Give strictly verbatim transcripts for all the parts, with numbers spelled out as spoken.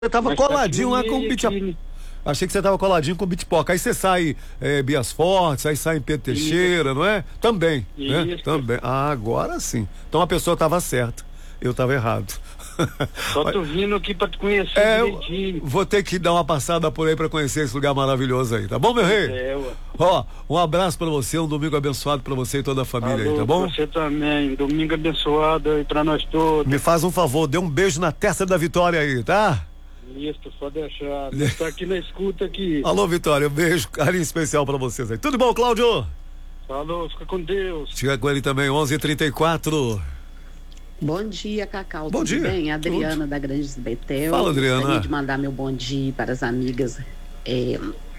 Você tava Mas coladinho tá lá com o beat. aqui. Achei que você tava coladinho com o Bitpoca. Aí você sai é, Bias Fortes, aí sai em Pedro Teixeira, não é? Também, né? Isso. Também. Ah, agora sim. Então a pessoa tava certa. Eu tava errado. Só tô vindo aqui pra te conhecer É, direitinho. vou ter que dar uma passada por aí pra conhecer esse lugar maravilhoso aí, tá bom, meu rei? É, ué. Ó, um abraço pra você, um domingo abençoado pra você e toda a família Alô, aí, tá bom? Você também. Domingo abençoado aí pra nós todos. Me faz um favor, dê um beijo na testa da Vitória aí, tá? Isso, só deixar. Tô aqui na escuta aqui. Alô, Vitória, um beijo, carinho especial pra vocês aí. Tudo bom, Cláudio? Falou, fica com Deus. Chega com ele também, onze e trinta e quatro. Bom dia, Cacau. Bom Tudo dia. bem? Adriana Tudo. da Grandes Betel. Fala, Adriana. Gostaria de mandar meu bom dia para as amigas é,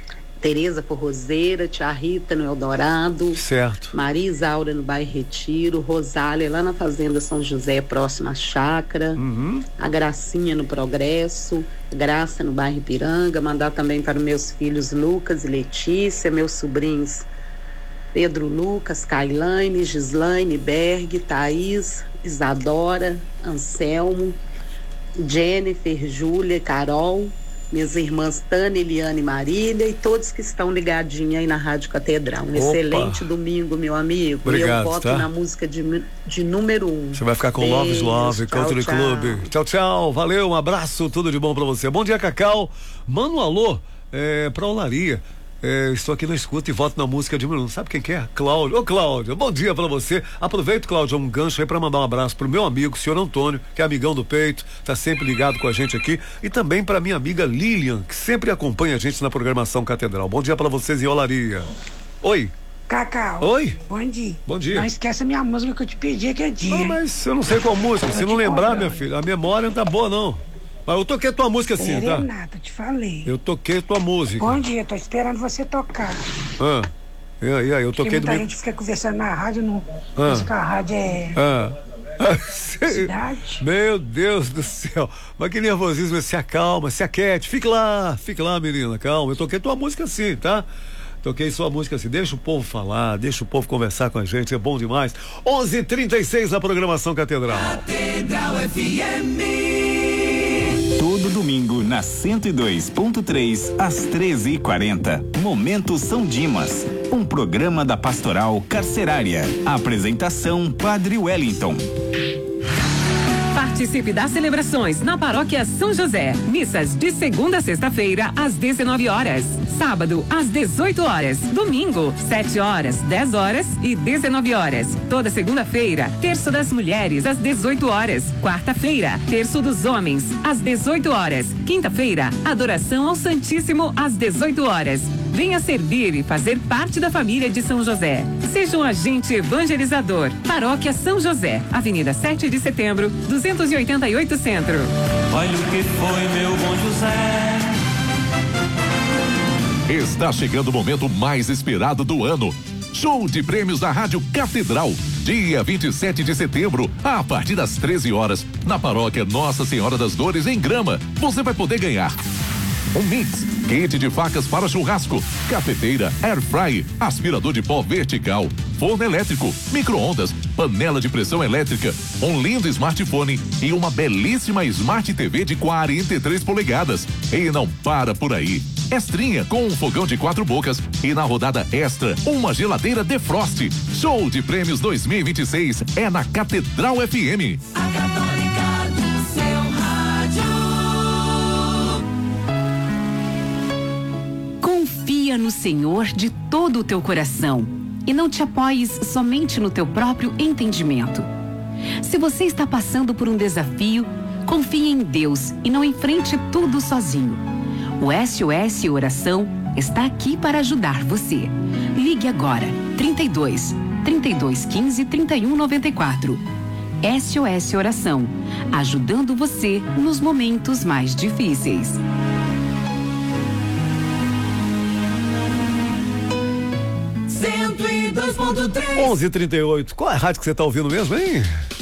Tereza Forrozeira, Tia Rita no Eldorado, Certo. Maria Isaura no bairro Retiro, Rosália lá na Fazenda São José, próxima à Chácara, Uhum. a Gracinha no Progresso, Graça no bairro Ipiranga, mandar também para meus filhos Lucas e Letícia, meus sobrinhos Pedro Lucas, Kailane, Gislaine, Berg, Thaís, Isadora, Anselmo, Jennifer, Júlia, Carol, minhas irmãs Tânia, Eliane e Marília e todos que estão ligadinhos aí na Rádio Catedral. Um Opa. excelente domingo, meu amigo. Obrigado, e eu voto tá? na música de, de número um. Você vai ficar com Love is Beijo, Love, tchau, Country tchau. Club. Tchau, tchau. Valeu, um abraço, tudo de bom pra você. Bom dia, Cacau. Manda um alô é, pra Olaria. É, estou aqui na escuta e voto na música de número um. Sabe quem que é? Cláudio. Ô, Cláudio, bom dia pra você. Aproveito, Cláudio, um gancho aí pra mandar um abraço pro meu amigo, senhor Antônio, que é amigão do peito, tá sempre ligado com a gente aqui. E também pra minha amiga Lilian, que sempre acompanha a gente na programação Catedral. Bom dia pra vocês em Olaria. Oi. Cacau. Oi. Bom dia. Bom dia. Não esquece a minha música que eu te pedi que é dia. Ah, mas eu não sei qual música. Se Eu não te lembrar, conto, minha né? filha, a memória não tá boa, não. Mas eu toquei tua música assim, tá? Serenata, te falei. Eu toquei tua música. Bom dia, tô esperando você tocar. Ah. E aí, e aí, eu Porque toquei do muita meu... gente fica conversando na rádio, não Ah. pensa que a rádio é Ah. cidade. Meu Deus do céu. Mas que nervosismo, se acalma, se aquete. Fique lá, fique lá, menina, calma. Eu toquei tua música assim, tá? Toquei sua música assim, deixa o povo falar, deixa o povo conversar com a gente, é bom demais. onze e trinta e seis na programação Catedral. Catedral F M. Todo domingo na cento e dois ponto três às treze e quarenta. Momento São Dimas, um programa da Pastoral Carcerária. Apresentação Padre Wellington. Participe das celebrações na Paróquia São José. Missas de segunda a sexta-feira às dezenove horas. Sábado às dezoito horas. Domingo, sete horas, dez horas e dezenove horas. Toda segunda-feira, terço das mulheres às dezoito horas. Quarta-feira, terço dos homens às dezoito horas. Quinta-feira, adoração ao Santíssimo às dezoito horas. Venha servir e fazer parte da família de São José. Seja um agente evangelizador. Paróquia São José, Avenida sete de Setembro, duzentos e oitenta e oito Centro. Olha o que foi, meu bom José. Está chegando o momento mais esperado do ano. Show de prêmios da Rádio Catedral. Dia vinte e sete de setembro, a partir das treze horas, na paróquia Nossa Senhora das Dores, em Grama. Você vai poder ganhar um mix, kit de facas para churrasco, cafeteira, air fry, aspirador de pó vertical, forno elétrico, micro-ondas, panela de pressão elétrica, um lindo smartphone e uma belíssima Smart T V de quarenta e três polegadas. E não para por aí. Extrinha com um fogão de quatro bocas e na rodada extra, uma geladeira Defrost. Show de prêmios dois mil e vinte e seis é na Catedral F M. A Católica do seu rádio. Confia no Senhor de todo o teu coração e não te apoies somente no teu próprio entendimento. Se você está passando por um desafio, confie em Deus e não enfrente tudo sozinho. O S O S Oração está aqui para ajudar você. Ligue agora, trinta e dois, trinta e dois, quinze, trinta e um, noventa e quatro. S O S Oração, ajudando você nos momentos mais difíceis. cento e dois ponto três. onze e trinta e oito. Qual é a rádio que você tá ouvindo mesmo, hein?